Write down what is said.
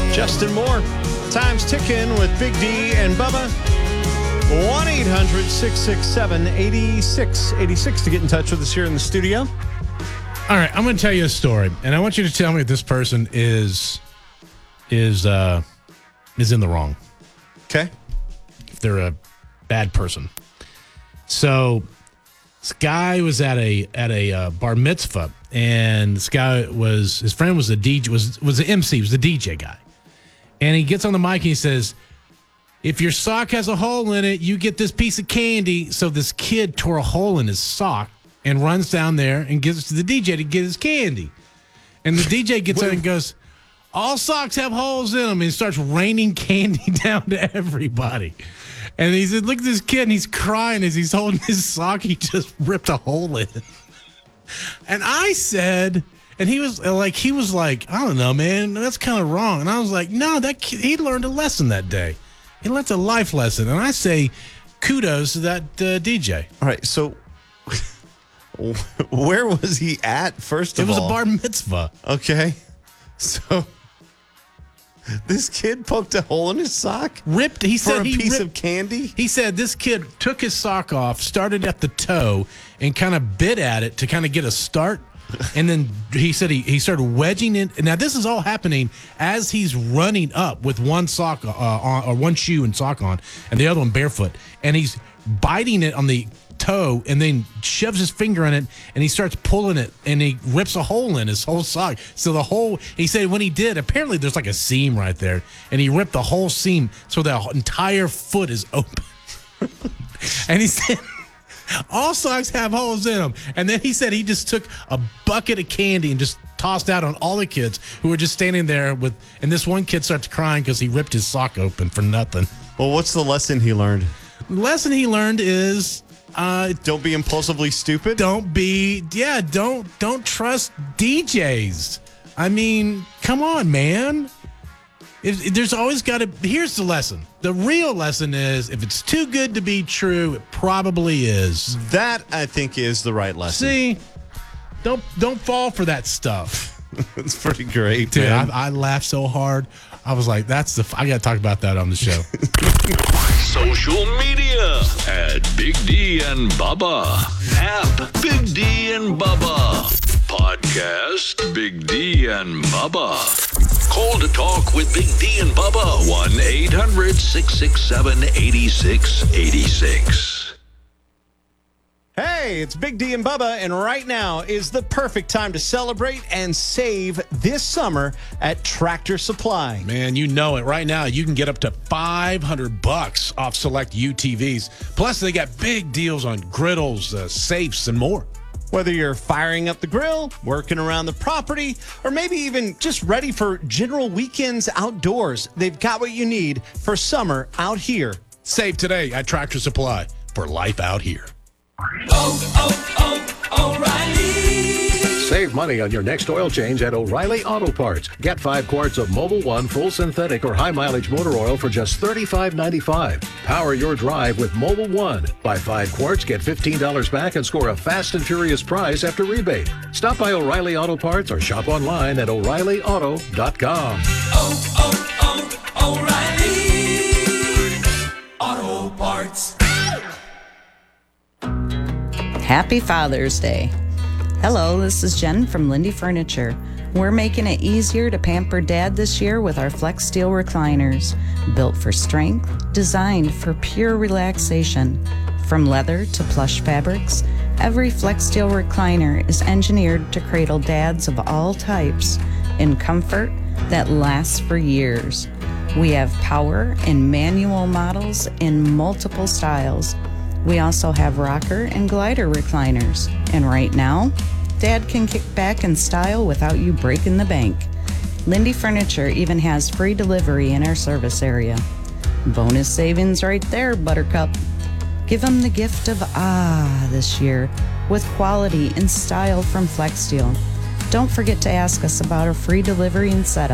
Justin Moore. Time's ticking with Big D and Bubba. 1-800-667-8686 to get in touch with us here in the studio. All right, I'm going to tell you a story, and I want you to tell me if this person is in the wrong. Okay. If they're a bad person. So this guy was at a bar mitzvah, and this guy his friend was a DJ, was the MC, was the DJ guy. And he gets on the mic and he says, if your sock has a hole in it, you get this piece of candy. So this kid tore a hole in his sock and runs down there and gives it to the DJ to get his candy. And the DJ gets in and goes, all socks have holes in them. And he starts raining candy down to everybody. And he said, look at this kid, and he's crying as he's holding his sock. He just ripped a hole in it. And I said, and he was like, I don't know, man, that's kind of wrong. And I was like, no, that kid, he learned a lesson that day. He learned a life lesson. And I say, kudos to that DJ. All right, so where was he at, first of all? It was a bar mitzvah. Okay. So this kid poked a hole in his sock? Ripped. He said for a piece of candy? He said this kid took his sock off, started at the toe, and kind of bit at it to kind of get a start. And then he said he started wedging it. Now, this is all happening as he's running up with one sock on, or one shoe and sock on, and the other one barefoot. And he's biting it on the toe and then shoves his finger in it, and he starts pulling it, and he rips a hole in his whole sock. So the whole, he said when he did, apparently there's like a seam right there, and he ripped the whole seam so the entire foot is open. And he said all socks have holes in them. And then he said he just took a bucket of candy and just tossed out on all the kids who were just standing there with, and this one kid starts crying because he ripped his sock open for nothing. Well, what's the lesson he learned? The lesson he learned is don't be impulsively stupid. Don't trust DJs. I mean, come on, man. There's always got to. Here's the lesson. The real lesson is, if it's too good to be true, it probably is. That, I think, is the right lesson. See, don't fall for that stuff. It's pretty great, dude. man. I laughed so hard. I was like, I got to talk about that on the show. Social media at Big D and Bubba. App Big D and Bubba. Podcast Big D and Bubba. Call to talk with Big D and Bubba. 1-800-667-8686. Hey, it's Big D and Bubba, and right now is the perfect time to celebrate and save this summer at Tractor Supply. Man, you know it. Right now, you can get up to $500 off select UTVs. Plus, they got big deals on griddles, safes, and more. Whether you're firing up the grill, working around the property, or maybe even just ready for general weekends outdoors, they've got what you need for summer out here. Save today at Tractor Supply for life out here. O'Reilly. Save money on your next oil change at O'Reilly Auto Parts. Get 5 quarts of Mobil 1 full synthetic or high mileage motor oil for just $35.95. Power your drive with Mobil 1. Buy 5 quarts, get $15 back, and score a fast and furious prize after rebate. Stop by O'Reilly Auto Parts or shop online at O'ReillyAuto.com. O'Reilly Auto Parts. Happy Father's Day. Hello, this is Jen from Lindy Furniture. We're making it easier to pamper Dad this year with our Flex Steel recliners. Built for strength, designed for pure relaxation. From leather to plush fabrics, every Flex Steel recliner is engineered to cradle dads of all types in comfort that lasts for years. We have power and manual models in multiple styles. We also have rocker and glider recliners. And right now, Dad can kick back in style without you breaking the bank. Lindy Furniture even has free delivery in our service area. Bonus savings right there, Buttercup. Give them the gift of this year with quality and style from Flex Steel. Don't forget to ask us about our free delivery and setup.